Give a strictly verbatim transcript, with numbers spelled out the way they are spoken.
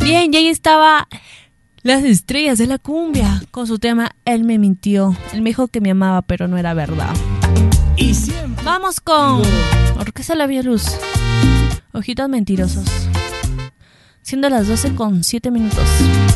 Bien, y ahí estaba Las Estrellas de la Cumbia con su tema Él me mintió. Él me dijo que me amaba, pero no era verdad. Y siempre vamos con Orquesta La Vía Luz, Ojitos Mentirosos. Siendo las doce con siete minutos.